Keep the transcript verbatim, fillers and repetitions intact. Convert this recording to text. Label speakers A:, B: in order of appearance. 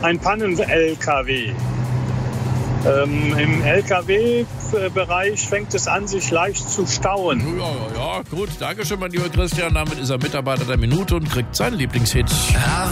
A: ein Pannen-L K W. Ähm, Im L K W-Bereich fängt es an, sich leicht zu stauen.
B: Ja, ja, ja, gut. Dankeschön, mein lieber Christian. Damit ist er Mitarbeiter der Minute und kriegt seinen Lieblingshit.